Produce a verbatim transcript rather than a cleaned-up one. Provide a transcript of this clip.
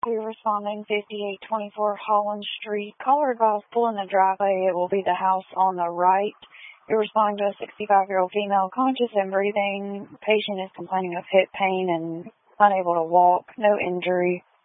You're responding fifty-eight twenty-four Holland Street. Caller advised pull in the driveway. It will be the house on the right. You're responding to a sixty-five-year-old female, conscious and breathing. Patient is complaining of hip pain and unable to walk. No injury.